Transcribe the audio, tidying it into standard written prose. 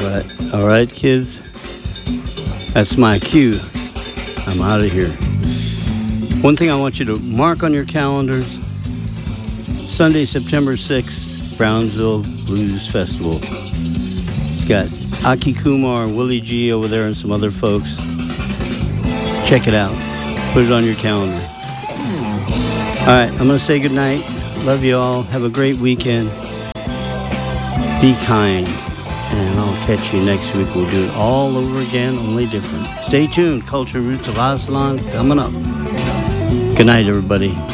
All right, kids. That's my cue. I'm out of here. One thing I want you to mark on your calendars: Sunday, September 6th, Brownsville Blues Festival. Got Aki Kumar, Willie G over there, and some other folks. Check it out. Put it on your calendar. All right, I'm going to say goodnight. Love you all. Have a great weekend. Be kind. And I'll catch you next week. We'll do it all over again, only different. Stay tuned. Culture Roots of Aslan coming up. Good night, everybody.